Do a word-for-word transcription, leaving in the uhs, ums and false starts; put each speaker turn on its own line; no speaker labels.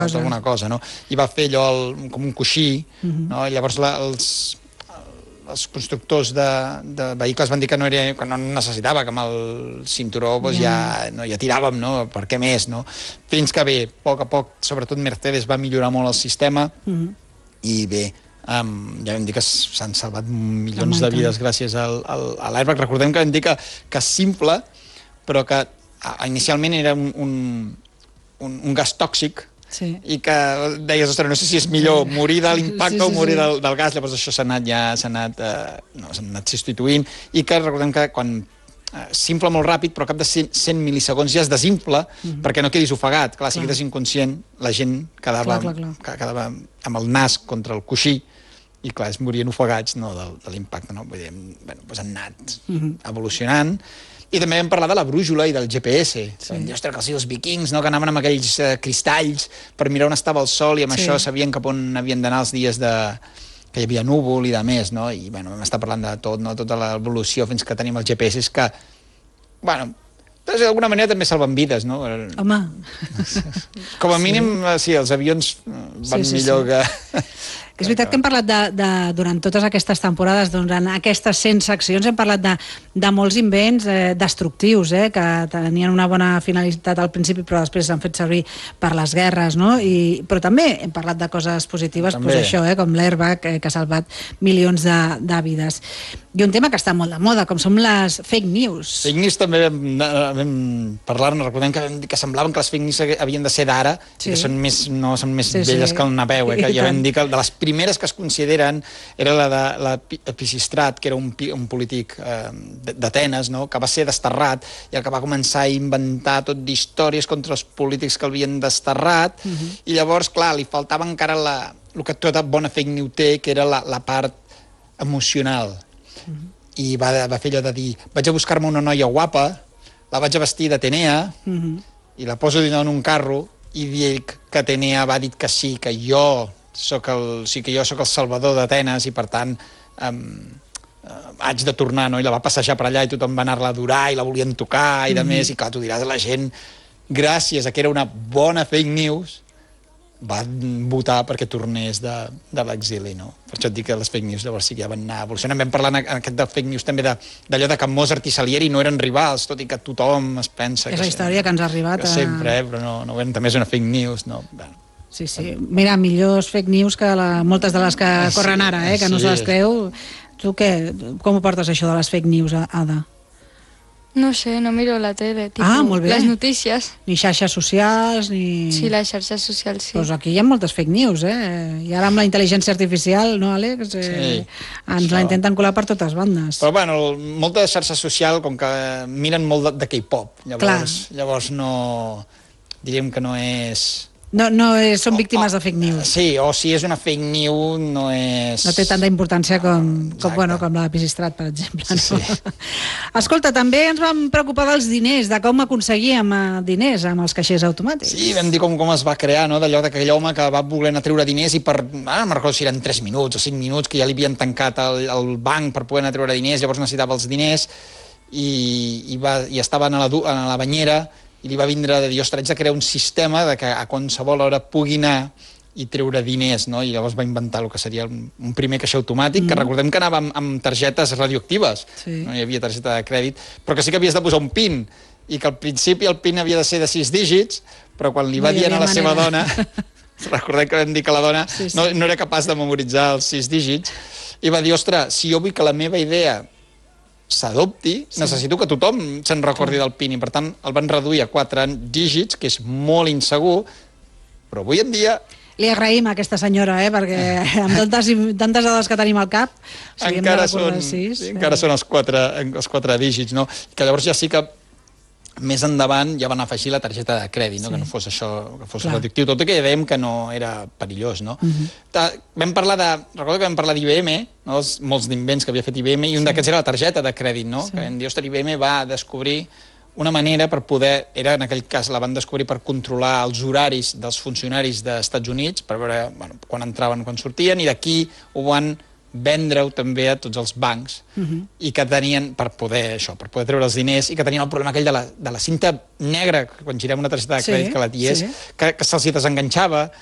alguna cosa, no? I va fer allò el, com un coixí, no? I llavors la, els, els constructors de, de vehicles van dir que no, era, que no necessitava, que amb el cinturó doncs, ja, no, ja tiràvem, no? Per què més, no? Fins que bé, a poc a poc, sobretot Mercedes va millorar molt el sistema i bé, Um, ja vam dir que s'han salvat milions de vides gràcies al, al, a l'airbag. Recordem que vam dir que, que és simple, però que a, inicialment era un, un, un, un gas tòxic, sí. I que deies, ostres, no sé si és millor morir de l'impacte sí, sí, sí, o morir sí. del, del gas. Llavors això s'ha anat ja s'ha anat, eh, no, s'ha anat substituint, i que recordem que quan eh, s'infla molt ràpid, però al cap de cent, cent mil·lisegunds ja es desinfla, mm-hmm. perquè no quedis ofegat. Clar, si quedes inconscient, la gent quedava, clar, clar, clar. quedava amb el nas contra el coixí, i clar, es morien ofegats, no, de, de l'impacte, no? Vull dir, bueno, doncs han anat mm-hmm. evolucionant. I també vam parlar de la brújula i del G P S. Sí. Vam dir, ostres, que sí, els vikings, no?, que anaven amb aquells eh, cristalls per mirar on estava el sol, i amb sí. això sabien cap on havien d'anar els dies de... que hi havia núvol i de més, no? I, bueno, vam estar parlant de tot, no?, tota l'evolució fins que tenim els G P S que, bueno, d'alguna manera també salven vides, no?
Home.
Com a mínim, sí, sí els avions van sí, sí, millor sí. que...
És veritat que hem parlat de, de, durant totes aquestes temporades, durant aquestes cent seccions, hem parlat de, de molts invents eh, destructius, eh, que tenien una bona finalitat al principi, però després s'han fet servir per les guerres, no? I, però també hem parlat de coses positives, doncs això, eh, com l'airbag, eh, que ha salvat milions de, de vides. I un tema que està molt de moda, com són les fake news.
Fake news també vam, vam parlar-ne, recordem que, que semblaven que les fake news havien de ser d'ara, sí. i que són més, no, són més sí, velles sí. que el Napeu, eh, que ja vam dir que de les primeres que es consideren era la de la Pisistrat, que era un, un polític eh, d'Atenes, no?, que va ser desterrat, i el que va començar a inventar tot d'històries contra els polítics que l'havien desterrat, uh-huh. i llavors, clar, li faltava encara la, el que tota bona fake news té, que era la, la part emocional. Uh-huh. I va, va fer allò de dir, vaig a buscar-me una noia guapa, la vaig a vestir d'Atenea, uh-huh. i la poso dintre en un carro, i dic que Atenea va dir que sí, que jo soc el, sí, que jo soc el salvador d'Atenes, i per tant um, uh, haig de tornar, no? I la va passejar per allà i tothom va anar-la a adorar i la volien tocar i de mm-hmm. més, i clar, tu diràs, la gent, gràcies a que era una bona fake news, va votar perquè tornés de, de l'exili, no? Per això et dic que les fake news llavors sí que ja van anar evolucionant. Vam parlar en aquest de fake news també d'allò de, de que Mozart i Salieri no eren rivals, tot i que tothom es pensa...
És la història que ens ha arribat
a... Sempre, eh? Però no, no, també és una fake news, no? Bueno.
Sí, sí. Mira, millors fake news que la, moltes de les que corren ara, eh, que no sí, se les creu. Tu què? Com ho portes, això de les fake news, Ada?
No sé, no miro la tele, tipo,
ah, molt bé.
Les notícies.
Ni xarxes socials, ni...
Sí, les xarxes socials, sí.
Doncs aquí hi ha moltes fake news, eh? I ara amb la intel·ligència artificial, no, Àlex? Eh, sí. Ens això... la intenten colar per totes bandes.
Però, bueno, molta xarxa social, com que miren molt de, de K-pop, llavors, llavors no... diríem que no és...
No, no és, són víctimes oh, oh, de fake news.
Sí, o si és una fake news no és...
No té tanta importància com, com, bueno, com la de Pisistrat, per exemple. No? Sí. Escolta, també ens vam preocupar dels diners, de com aconseguíem diners amb els caixers automàtics.
Sí, vam dir com, com es va crear, no? D'allò d'aquell home que va voler anar a treure diners i per... Ara no me'n recordo si eren tres minuts o cinc minuts, que ja li havien tancat el, el banc per poder anar a treure diners, llavors necessitava els diners i, i, va, i estava a la, a la banyera i li va vindre de dir, ostres, haig de crear un sistema de que a qualsevol hora pugui anar i treure diners, no? I llavors va inventar el que seria un primer caixer automàtic, mm. que recordem que anava amb, amb targetes radioactives, sí. No hi havia targeta de crèdit, però que sí que havies de posar un PIN, i que al principi el PIN havia de ser de sis dígits, però quan li va no dir a la manera. seva dona, recordem que vam dir que la dona sí, sí. No, no era capaç de memoritzar els sis dígits, i va dir, ostres, si jo vull que la meva idea s'adopti, sí. necessito que tothom se'n recordi del PIN, i per tant el van reduir a quatre dígits, que és molt insegur, però avui en dia...
Li agraïm a aquesta senyora, eh, perquè amb tantes, tantes dades que tenim al cap...
Si encara són, sis, sí, encara eh? són els quatre, els quatre dígits, no? Que llavors ja sí que més endavant ja van afegir la targeta de crèdit, no? Sí. Que no fos això, que fos radioactiu, tot i que ja dèiem que no era perillós, no? Uh-huh. Vam parlar de... Recordo que vam parlar d'I B M, no? Els, molts d'invents que havia fet I B M, i un sí. d'aquests era la targeta de crèdit, no? Sí. Que vam dir, ostres, I B M va descobrir una manera per poder... Era, en aquell cas, la van descobrir per controlar els horaris dels funcionaris dels Estats Units, per veure bueno, quan entraven, quan sortien, i d'aquí ho van vendre-ho també a tots els bancs
Mhm.
i que tenien, per poder això, per poder treure els diners, i que tenien el problema aquell de la, de la cinta negra, que quan girem una targeta de
Sí,
crèdit que la ties,
sí.
que, que se'ls hi desenganxava